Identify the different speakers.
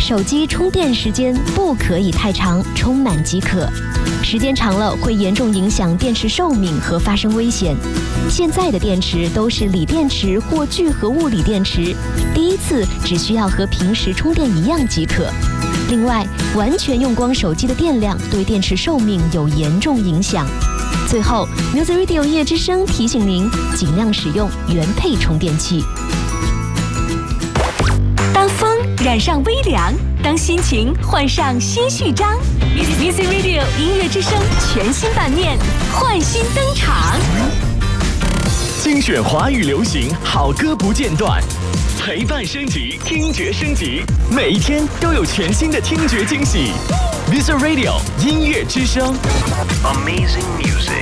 Speaker 1: 手机充电时间不可以太长，充满即可。时间长了会严重影响电池寿命和发生危险。现在的电池都是锂电池或聚合物锂电池，第一次只需要和平时充电一样即可。另外，完全用光手机的电量对电池寿命有严重影响。最后 ，Music Radio 音乐之声提醒您，尽量使用原配充电器。
Speaker 2: 当风染上微凉，当心情换上新序章 ，Music Radio 音乐之声全新版面焕新登场。
Speaker 3: 精选华语流行好歌不间断，陪伴升级，听觉升级，每一天都有全新的听觉惊喜。Music Radio 音乐之声 ，Amazing Music。